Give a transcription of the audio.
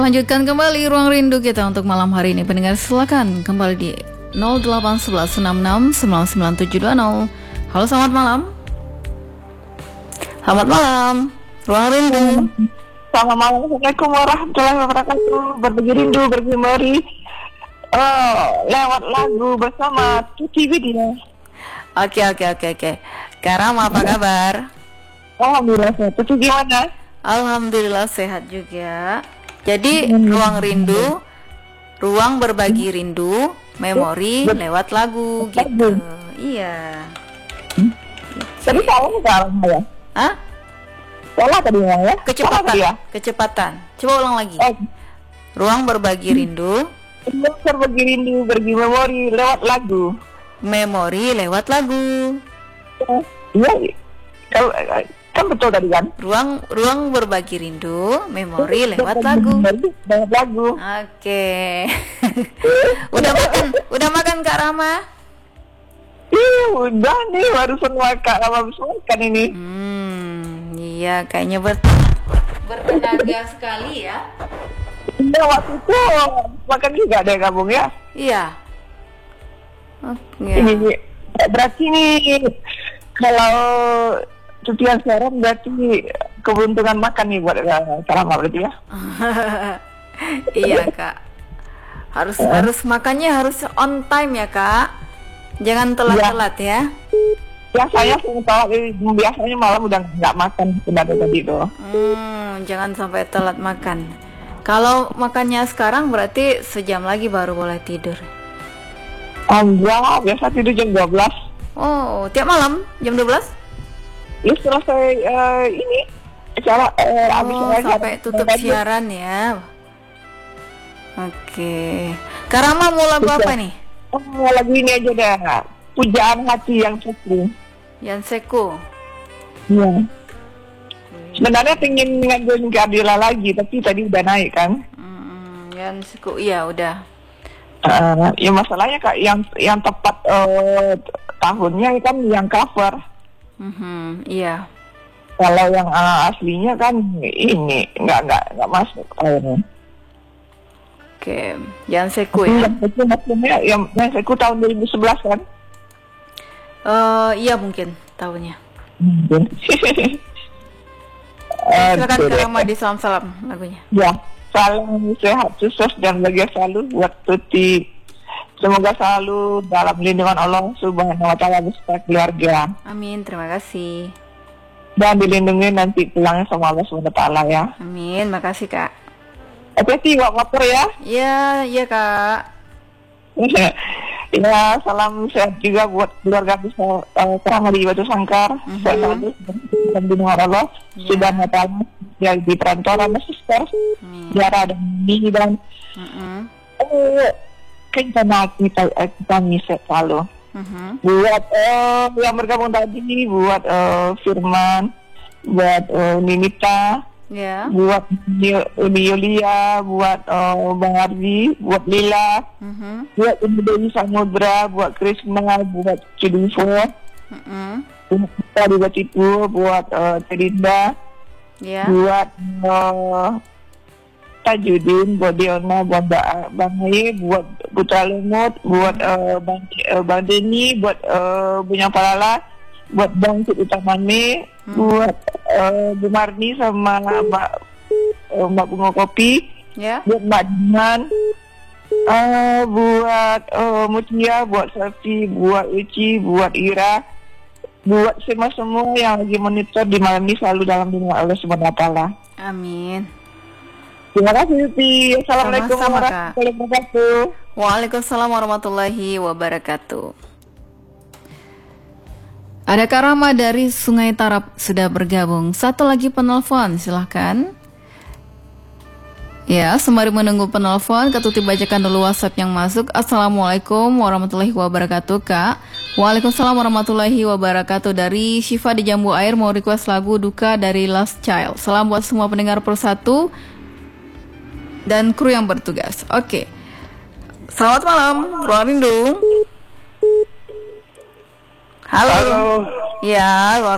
Lanjutkan kembali ruang rindu kita untuk malam hari ini. Pendengar silakan kembali di 0811669970. Halo, selamat malam. Selamat malam. Ruang rindu. Selamat malam. Assalamualaikum warahmatullahi wabarakatuh. Berbagi rindu, bermemori. Lewat lagu bersama Tuti Widya. Oke. Kak Rama, apa kabar? Alhamdulillah sehat. Tuti gimana? Alhamdulillah sehat juga. Jadi ruang rindu, ruang berbagi rindu, memori lewat lagu gitu. Iya. Tadi salah sekarang ya? Hah? Salah tadi ya? Kecepatan. Coba ulang lagi. Ruang berbagi rindu, berbagi rindu, berbagi memori lewat lagu. memori lewat lagu. Iya. Kan betul tadi kan? Ruang berbagi rindu, memori lewat lagu. Lewat lagu. Oke. Udah makan Kak Rama? Iya, udah nih baru semua Kak Rama makan ini. Iya, kayaknya bertenaga sekali ya. Iya, waktu itu makan juga ada gabung ya. Iya. Oke. Ini berarti nih kalau cutian sekarang berarti keberuntungan makan nih buat Rama berarti ya. Iya Kak. Harus makannya harus on time ya Kak. Jangan telat-telat ya. Biasanya biasanya malam udah nggak makan sudah tadi tuh. Jangan sampai telat makan. Kalau makannya sekarang berarti sejam lagi baru boleh tidur. Enggak, biasa tidur jam 12. Oh, tiap malam jam 12? Ya selesai ini acara habis sampai tutup siaran ya. Oke. Kak Rama mau lagu apa nih? Lagu ini aja dah. Pujaan hati yang seku. Yang seku. Iya. Sebenarnya pengen ngajuin ke Adila lagi, tapi tadi udah naik kan. Yang seku, iya udah. Ya masalahnya Kak, yang tepat tahunnya kan yang cover. Iya. Kalau yang aslinya kan ini nggak masuk tahunnya. Oke, yang seku ya. Yang seku maksudnya yang seku tahun 2011 kan? Iya mungkin tahunnya. Mungkin. Silakan Kak Rama di salam lagunya. Ya, salam sehat, sukses dan bahagia selalu buat Tuti. Semoga selalu dalam lindungan Allah Subhanahu wa Ta'ala beserta keluarga. Amin, terima kasih. Dan dilindungi nanti pulangnya sama Allah Subhanahu wa Ta'ala ya. Amin, makasih Kak. Hati-hati bawa motor ya. Iya Kak. Ya, salam sehat juga buat keluarga besar Rama di Batu Sangkar. Sehat dan lindungan Allah Subhanahu wa Ta'ala yang di perantauan suster. Tiara dan Mimi dan rencana kita misi selalu buat yang bergabung tadi, buat Firman, buat Ninita, buat Uni Yulia, buat Bang Ardi, buat Lila, buat Dewi Samudra, buat Krishna, buat Cidufo, buat juga Tipu, buat Terinda, buat Tajudin, buat Diona, buat Bang Hai, buat Putra Lumut, buat Bang Deni, buat Bunyang Palala, buat Bang Sud Utamane, buat Bu Marni sama Mbak Bunga Kopi, buat Mbak Diman, buat Mutia, buat Safi, buat Uci, buat Ira, buat semua yang lagi monitor di malam ini selalu dalam lindungan Allah Subhanahu wa Ta'ala. Amin. Terima kasih Uti. Assalamualaikum warahmatullahi wabarakatuh. Waalaikumsalam warahmatullahi wabarakatuh. Ada Kak Rama dari Sungai Tarap sudah bergabung. Satu lagi penelpon, silahkan. Ya, sembari menunggu penelpon, Kak Tuti bacakan dulu WhatsApp yang masuk. Assalamualaikum warahmatullahi wabarakatuh, Kak. Waalaikumsalam warahmatullahi wabarakatuh. Dari Syifa di Jambu Air mau request lagu Duka dari Last Child. Salam buat semua pendengar Persatu dan kru yang bertugas. Oke. Selamat malam, Ruang Rindu. Halo. Halo. Ya, Ruang